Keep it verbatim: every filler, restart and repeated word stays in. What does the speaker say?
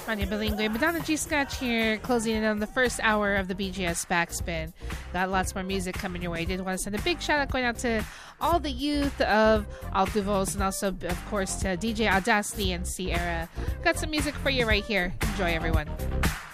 Manya Bilingüe, Madonna G Scratch here, closing in on the first hour of the B G S Backspin. Got lots more music coming your way. Did want to send a big shout out going out to all the youth of Altuvos and also, of course, to D J Audacity and Sierra. Got some music for you right here. Enjoy, everyone.